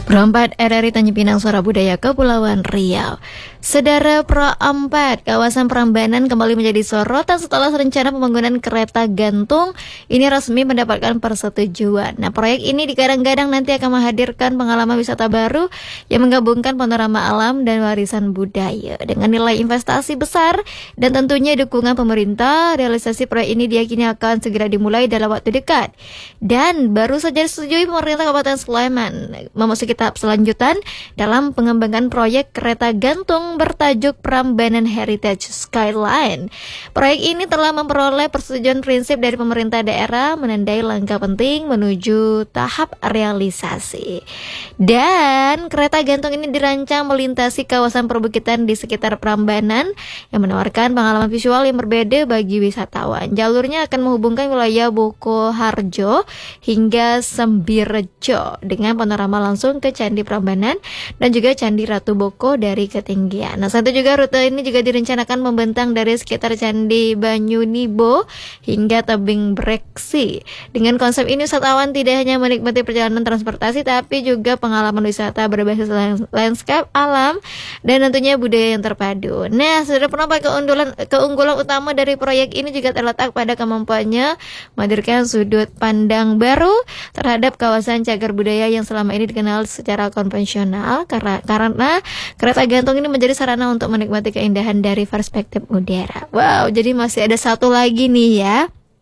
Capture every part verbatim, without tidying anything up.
Perempat R R I Tanjung Pinang Suara Budaya Kepulauan Riau. Sedara Pro empat, kawasan Prambanan kembali menjadi sorotan setelah rencana pembangunan kereta gantung ini resmi mendapatkan persetujuan. Nah, proyek ini digadang-gadang nanti akan menghadirkan pengalaman wisata baru yang menggabungkan panorama alam dan warisan budaya dengan nilai investasi besar dan tentunya dukungan pemerintah. Realisasi proyek ini diyakini akan segera dimulai dalam waktu dekat. Dan baru saja disetujui pemerintah Kabupaten Sleman memasuki tahap selanjutan dalam pengembangan proyek kereta gantung bertajuk Prambanan Heritage Skyline. Proyek ini telah memperoleh persetujuan prinsip dari pemerintah daerah, menandai langkah penting menuju tahap realisasi. Dan kereta gantung ini dirancang melintasi kawasan perbukitan di sekitar Prambanan yang menawarkan pengalaman visual yang berbeda bagi wisatawan. Jalurnya akan menghubungkan wilayah Boko Harjo hingga Sembirejo dengan panorama langsung ke Candi Prambanan dan juga Candi Ratu Boko dari ketinggian. Nah, satu juga rute ini juga direncanakan membentang dari sekitar Candi Banyunibo hingga Tebing Breksi. Dengan konsep ini wisatawan tidak hanya menikmati perjalanan transportasi tapi juga pengalaman wisata berbasis landscape alam dan tentunya budaya yang terpadu. Nah, sudah pernah keunggulan keunggulan utama dari proyek ini juga terletak pada kemampuannya menghadirkan sudut pandang baru terhadap kawasan cagar budaya yang selama ini dikenal secara konvensional karena karena kereta gantung ini menjadi sarana untuk menikmati keindahan dari perspektif udara. Wow, jadi masih ada satu lagi nih ya,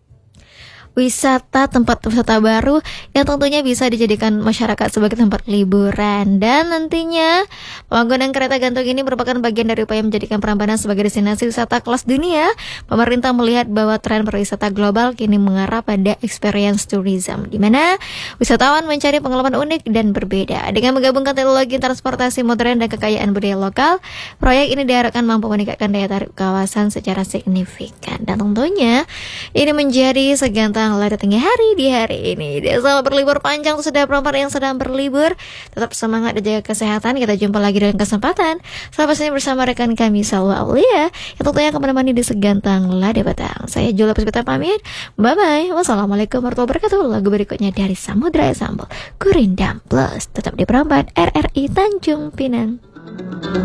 wisata tempat wisata baru yang tentunya bisa dijadikan masyarakat sebagai tempat liburan. Dan nantinya pembangunan kereta gantung ini merupakan bagian dari upaya menjadikan Prambanan sebagai destinasi wisata kelas dunia. Pemerintah melihat bahwa tren pariwisata global kini mengarah pada experience tourism, di mana wisatawan mencari pengalaman unik dan berbeda. Dengan menggabungkan teknologi transportasi modern dan kekayaan budaya lokal, proyek ini diharapkan mampu meningkatkan daya tarik kawasan secara signifikan. Dan tentunya ini menjadi segantang lada tinggi hari di hari ini. Dan selamat berlibur panjang untuk saudara perempuan yang sedang berlibur. Tetap semangat dan jaga kesehatan. Kita jumpa lagi dengan kesempatan sampai sini bersama rekan kami Salwa Aulia yang tentunya akan menemani di segantang lada petang. Saya Jula Puspita pamit. Bye bye. Wassalamualaikum warahmatullahi wabarakatuh. Lagu berikutnya dari Samudra Ensemble, Gurindam Plus. Tetap di Perempat R R I Tanjung Pinang.